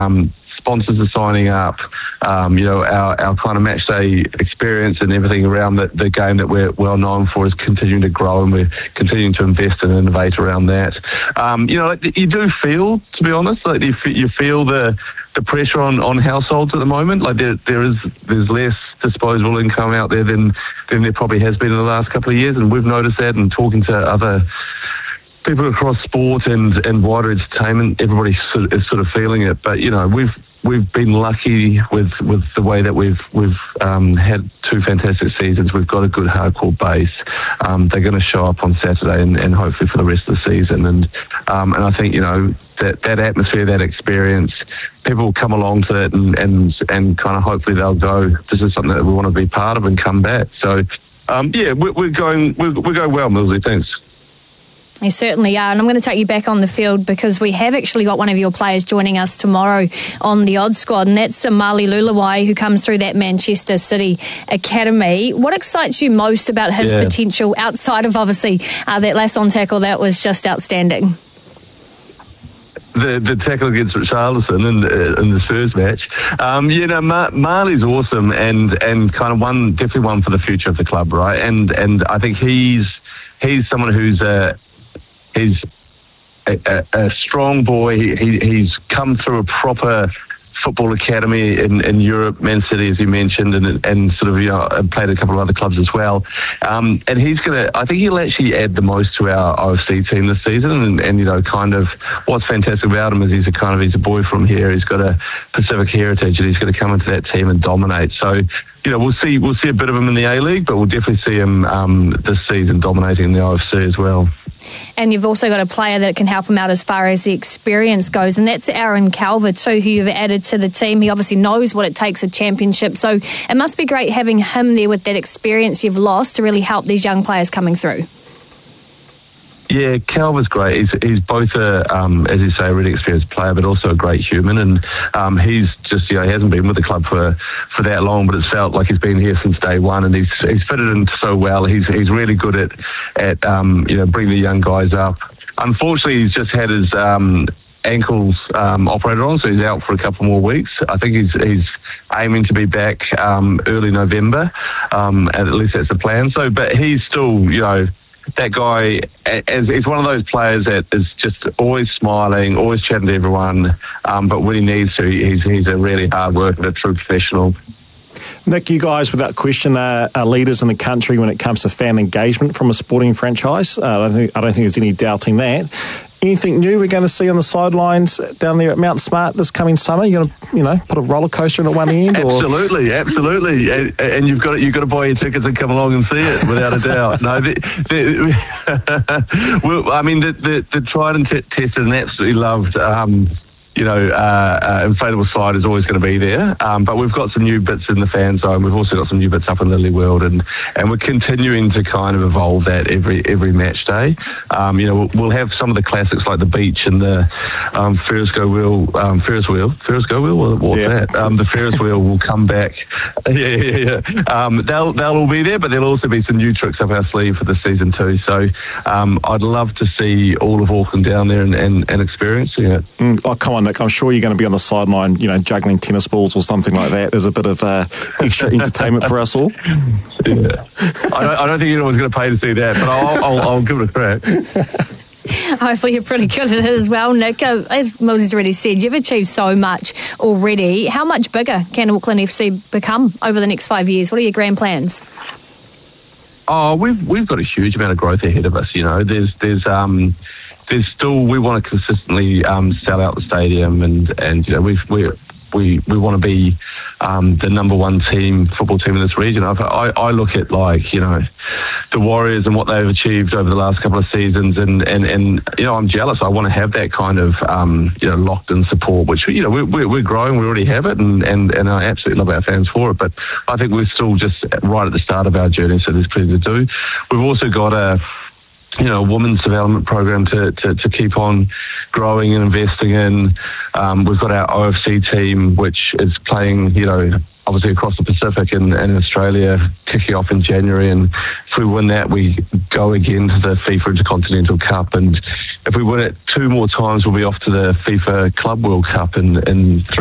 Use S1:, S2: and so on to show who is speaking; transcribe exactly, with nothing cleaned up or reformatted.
S1: Um, sponsors are signing up. Um, you know, our, our kind of match day experience and everything around the, the game that we're well known for is continuing to grow, and we're continuing to invest and innovate around that. Um, you know, like, you do feel, to be honest, like you, you feel the the pressure on, on households at the moment. Like there there is there's less disposable income out there than than there probably has been in the last couple of years, and we've noticed that. And talking to other people across sport and, and wider entertainment, everybody sort of, is sort of feeling it. But you know, we've we've been lucky with, with the way that we've we've um, had two fantastic seasons. We've got a good hardcore base. Um, they're going to show up on Saturday and, and hopefully for the rest of the season. And um, and I think, you know, that that atmosphere, that experience, people will come along to it and and and kind of hopefully they'll go, this is something that we want to be part of and come back. So um, yeah, we're, we're going we're, we're going well, Millsy. Thanks.
S2: You certainly are, and I'm going to take you back on the field because we have actually got one of your players joining us tomorrow on the Odd Squad, and that's Mali Lulawai, who comes through that Manchester City Academy. What excites you most about his yeah. potential outside of obviously uh, that last on tackle that was just outstanding?
S1: The, the tackle against Richarlison in, uh, in the Spurs match. Um, you know, Mar- Marley's awesome and, and kind of one, definitely one for the future of the club, right? And and I think he's he's someone who's a He's a, a, a strong boy. He, he, he's come through a proper football academy in, in Europe, Man City, as you mentioned, and and sort of, you know, played a couple of other clubs as well. Um, and he's going to, I think he'll actually add the most to our O F C team this season. And, and, you know, kind of what's fantastic about him is he's a kind of, he's a boy from here. He's got a Pacific heritage, and he's going to come into that team and dominate. So, you know, we'll see, we'll see a bit of him in the A-League, but we'll definitely see him um, this season dominating the O F C as well.
S2: And you've also got a player that can help him out as far as the experience goes, and that's Aaron Calvert, too, who you've added to the team. He obviously knows what it takes a championship, so it must be great having him there with that experience you've lost to really help these young players coming through.
S1: Yeah, Calvert's great. He's, he's both a, um, as you say, a really experienced player, but also a great human. And um, he's just, you know, he hasn't been with the club for, for that long, but it's felt like he's been here since day one, and he's he's fitted in so well. He's he's really good at at um, you know, bringing the young guys up. Unfortunately, he's just had his um, ankles um, operated on, so he's out for a couple more weeks. I think he's he's aiming to be back um, early November. Um, at least that's the plan. So, but he's still, you know, that guy is, is one of those players that is just always smiling, always chatting to everyone, um, but when he needs to, he's, he's a really hard worker, a true professional.
S3: Nick, you guys, without question, are, are leaders in the country when it comes to fan engagement from a sporting franchise. Uh, I don't think I don't think there's any doubting that. Anything new we're going to see on the sidelines down there at Mount Smart this coming summer? You're going to, you know, put a roller coaster at one end? Or?
S1: Absolutely, absolutely. And, and you've got you've got to buy your tickets and come along and see it, without a doubt. No, the, the, well, I mean, the, the, the tried and t- tested and absolutely loved. Um, You know, uh, uh, inflatable slide is always going to be there, um, but we've got some new bits in the fan zone. We've also got some new bits up in Lily World, and, and we're continuing to kind of evolve that every every match day. Um, you know, we'll, we'll have some of the classics like the beach and the um, Ferris go wheel, um, Ferris wheel, Ferris go wheel. What, what's yeah. that? Um, the Ferris wheel will come back. yeah, yeah, yeah. Um, they'll they'll all be there, but there'll also be some new tricks up our sleeve for the season too. So um, I'd love to see all of Auckland down there and, and, and experiencing it.
S3: Mm, oh, come on, Nick. I'm sure you're going to be on the sideline, you know, juggling tennis balls or something like that. There's a bit of uh, extra entertainment for us all.
S1: Yeah. I, don't, I don't think anyone's going to pay to see that, but I'll, I'll, I'll give it a crack.
S2: Hopefully you're pretty good at it as well, Nick. Uh, as Millsy's already said, you've achieved so much already. How much bigger can Auckland F C become over the next five years? What are your grand plans?
S1: Oh, we've we've got a huge amount of growth ahead of us. You know, there's there's um. There's still, we want to consistently um, sell out the stadium, and, and you know, we've, we we we want to be um, the number one team, football team in this region. I, I, I look at, like, you know, the Warriors and what they've achieved over the last couple of seasons, and, and, and you know, I'm jealous. I want to have that kind of, um, you know, locked-in support, which, you know, we're, we're growing, we already have it, and, and, and I absolutely love our fans for it, but I think we're still just right at the start of our journey, so there's plenty to do. We've also got a you know, women's development program to, to, to keep on growing and investing in. Um, we've got our O F C team, which is playing, you know, obviously across the Pacific and, and Australia, kicking off in January. And if we win that, we go again to the FIFA Intercontinental Cup. And, if we win it two more times, we'll be off to the FIFA Club World Cup in in three